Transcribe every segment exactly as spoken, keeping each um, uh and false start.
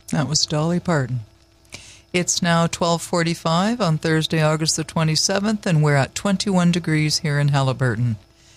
That was Dolly Parton. It's now twelve forty-five on Thursday, August the twenty-seventh, and we're at twenty-one degrees here in Haliburton.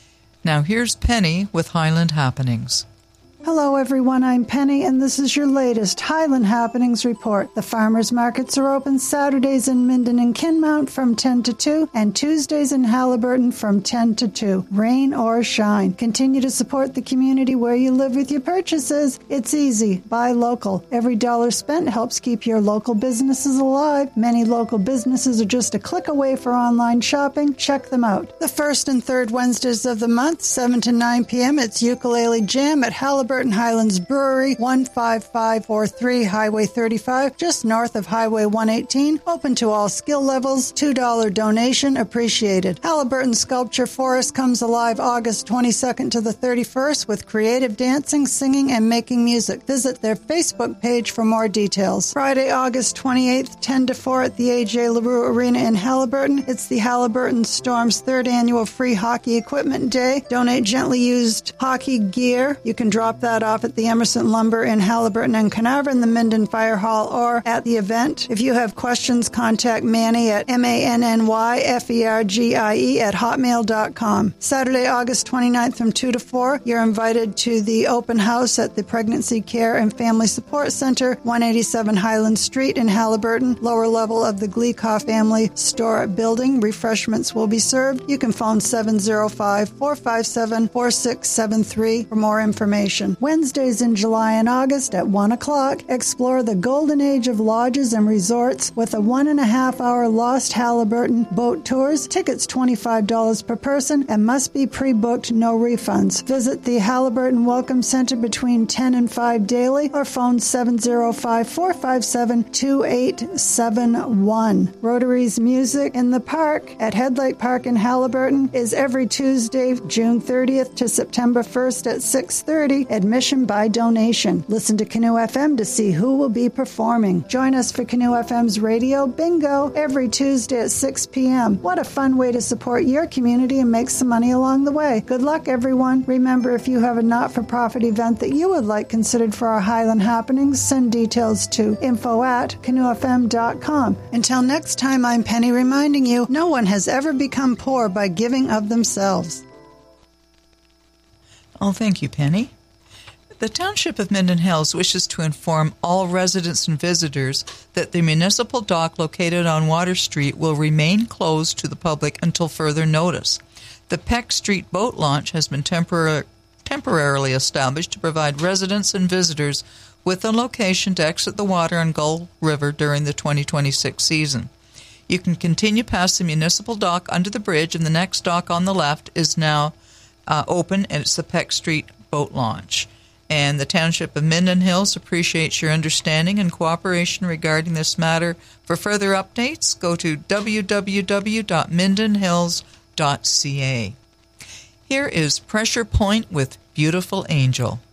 Now here's Penny with Highland Happenings. Hello everyone, I'm Penny, and this is your latest Highland Happenings report. The farmers markets are open Saturdays in Minden and Kinmount from ten to two, and Tuesdays in Haliburton from ten to two, rain or shine. Continue to support the community where you live with your purchases. It's easy. Buy local. Every dollar spent helps keep your local businesses alive. Many local businesses are just a click away for online shopping. Check them out. The first and third Wednesdays of the month, seven to nine p.m., it's Ukulele Jam at Haliburton Highlands Brewery, one five five four three Highway thirty-five, just north of Highway one eighteen. Open to all skill levels. two dollars donation appreciated. Haliburton Sculpture Forest comes alive August twenty-second to the thirty-first with creative dancing, singing, and making music. Visit their Facebook page for more details. Friday, August twenty-eighth, ten to four at the A J LaRue Arena in Haliburton. It's the Haliburton Storm's third annual free hockey equipment day. Donate gently used hockey gear. You can drop that off at the Emerson Lumber in Haliburton and Carnarvon, the Minden Fire Hall, or at the event. If you have questions, contact Manny at M A N N Y F E R G I E at hotmail dot com. Saturday, August twenty-ninth from two to four, you're invited to the open house at the Pregnancy Care and Family Support Center, one eighty-seven Highland Street in Haliburton, lower level of the Gleecoff Family Store building. Refreshments will be served. You can phone seven oh five, four five seven, four six seven three for more information. Wednesdays in July and August at one o'clock, explore the golden age of lodges and resorts with a one and a half hour Lost Haliburton boat tours. Tickets twenty-five dollars per person and must be pre-booked, no refunds. Visit the Haliburton Welcome Center between ten and five daily or phone seven oh five, four five seven, two eight seven one. Rotary's Music in the Park at Headlight Park in Haliburton is every Tuesday, June thirtieth to September first at six thirty. Admission by donation. Listen to Canoe F M to see who will be performing. Join us for Canoe F M's Radio Bingo every Tuesday at six p.m. What a fun way to support your community and make some money along the way. Good luck, everyone. Remember, if you have a not-for-profit event that you would like considered for our Highland Happenings, send details to info at canoe f m dot com. Until next time, I'm Penny reminding you, no one has ever become poor by giving of themselves. Oh, thank you, Penny. The Township of Minden Hills wishes to inform all residents and visitors that the municipal dock located on Water Street will remain closed to the public until further notice. The Peck Street boat launch has been tempor- temporarily established to provide residents and visitors with a location to exit the water on Gull River during the twenty twenty-six season. You can continue past the municipal dock under the bridge, and the next dock on the left is now uh, open, and it's the Peck Street boat launch. And the Township of Minden Hills appreciates your understanding and cooperation regarding this matter. For further updates, go to w w w dot minden hills dot c a. Here is Pressure Point with Beautiful Angel.